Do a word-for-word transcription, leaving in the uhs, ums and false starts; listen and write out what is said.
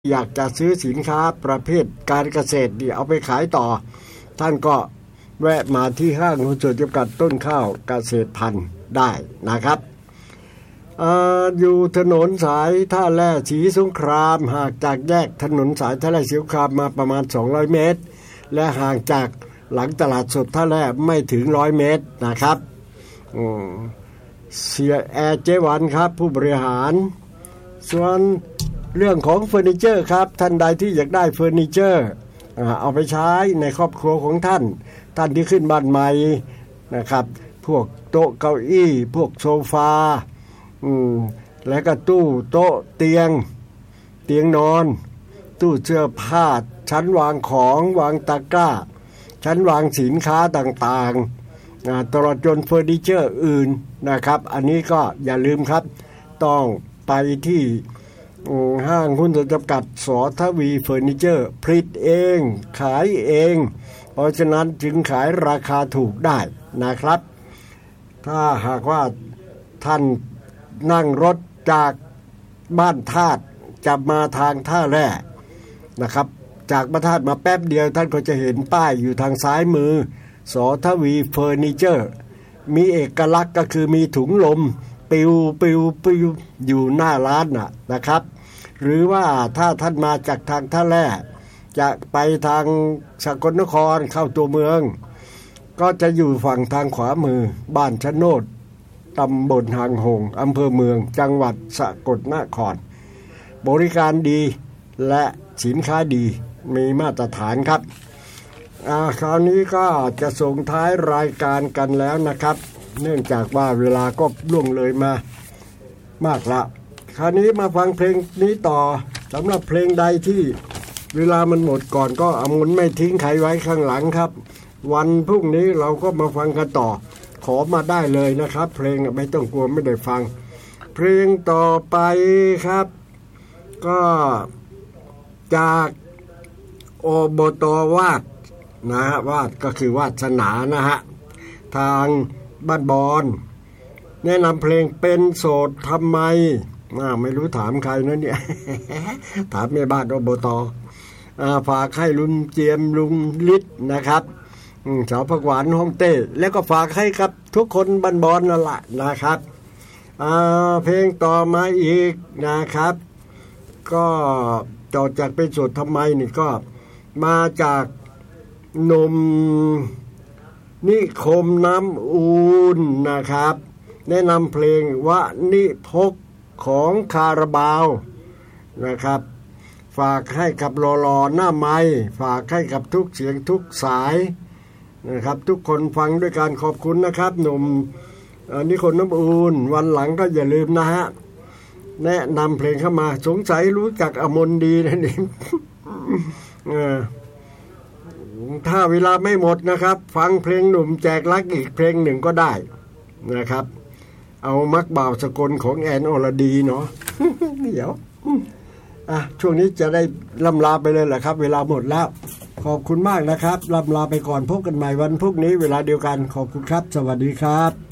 อยากจะซื้อสินค้าประเภทการเกษตรเอาไปขายต่อท่านก็แวะมาที่ห้างหุ้นส่วนจำกัดต้นข้าวเกษตรพันธุ์ได้นะครับ อ, อยู่ถนนสายท่าแร่ศรีสงครามห่างจากแยกถนนสายท่าแร่ศรีสงครามมาประมาณสองร้อยเมตรและห่างจากหลังตลาดสดท่าแร่ไม่ถึงหนึ่งร้อยเมตรนะครับเสียแอร์เจวันครับผู้บริหารส่วนเรื่องของเฟอร์นิเจอร์ครับท่านใดที่อยากได้เฟอร์นิเจอร์เอาไปใช้ในครอบครัวของท่านท่านที่ขึ้นบ้านใหม่นะครับพวกโต๊ะเก้าอี้พวกโซฟาอืมแล้วก็ตู้โต๊ะเตียงเตียงนอนตู้เสื้อผ้าชั้นวางของวางตะกร้าชั้นวางสินค้าต่างๆตลอดจนเฟอร์นิเจอร์อื่นนะครับอันนี้ก็อย่าลืมครับต้องไปที่ห้างหุ้นส่วนจำกัดสทวีเฟอร์นิเจอร์ผลิตเองขายเองเพราะฉะนั้นจึงขายราคาถูกได้นะครับถ้าหากว่าท่านนั่งรถจากบ้านธาตุจะมาทางท่าแร่นะครับจากบ้านธาตุมาแป๊บเดียวท่านก็จะเห็นป้ายอยู่ทางซ้ายมือสทวีเฟอร์นิเจอร์มีเอกลักษณ์ก็คือมีถุงลมปิวปิวปิวอยู่หน้าร้านน่ะนะครับหรือว่าถ้าท่านมาจากทางท่าแร่จะไปทางสกลนครเข้าตัวเมืองก็จะอยู่ฝั่งทางขวามือบ้านชะโนดตำบลหางหงอำเภอเมืองจังหวัดสกลนครบริการดีและสินค้าดีมีมาตรฐานครับคราวนี้ก็จะส่งท้ายรายการกันแล้วนะครับเนื่องจากว่าเวลาก็ล่วงเลยมามากละคราวนี้มาฟังเพลงนี้ต่อสำหรับเพลงใดที่เวลามันหมดก่อนก็เอามุนไม่ทิ้งใครไว้ข้างหลังครับวันพรุ่งนี้เราก็มาฟังกันต่อขอมาได้เลยนะครับเพลงไม่ต้องกลัวไม่ได้ฟังเพลงต่อไปครับก็จากอบต.วาดนะฮะวาดก็คือวาสนานะฮะทางบ้านบอนแนะนำเพลงเป็นโสดทำไมไม่รู้ถามใครนะเนี่ย ถามแม่บ้านอบต.ฝากให้ลุงเจียมลุงฤทธิ์นะครับสาวผักหวานฮ่องเต้แล้วก็ฝากให้ครับทุกคนบ้านบอนนั่นแหละนะครับเพลงต่อมาอีกนะครับก็ต่อจากเป็นโสดทำไมนี่ก็มาจากหนุ่มนิคมน้ำอูนนะครับแนะนำเพลงวะนิพกของคาราบาวนะครับฝากให้กับรอรอหน้าไม้ฝากให้กับทุกเสียงทุกสายนะครับทุกคนฟังด้วยการขอบคุณนะครับหนุ่มนิคมน้ำอูนวันหลังก็อย่าลืมนะฮะแนะนำเพลงเข้ามาสงสัยรู้จักอมนดีนั่นเองถ้าเวลาไม่หมดนะครับฟังเพลงหนุ่มแจกรักอีกเพลงหนึ่งก็ได้นะครับเอามักบ่าวสกลของแอนอรดีเนาะ เดี๋ยวอ่ะช่วงนี้จะได้ล่ำลาไปเลยแหละครับเวลาหมดแล้วขอบคุณมากนะครับล่ำลาไปก่อนพบกันใหม่วันพรุ่งนี้เวลาเดียวกันขอบคุณครับสวัสดีครับ